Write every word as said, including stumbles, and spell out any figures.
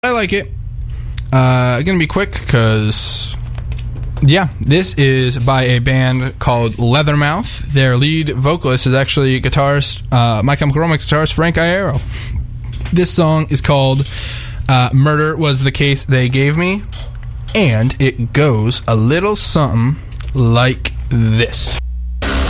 I like it. Uh, gonna be quick because, yeah, this is by a band called Leathermouth. Their lead vocalist is actually guitarist, uh, My Chemical Romance guitarist Frank Iero. This song is called uh, Murder Was the Case They Gave Me, and it goes a little something like this.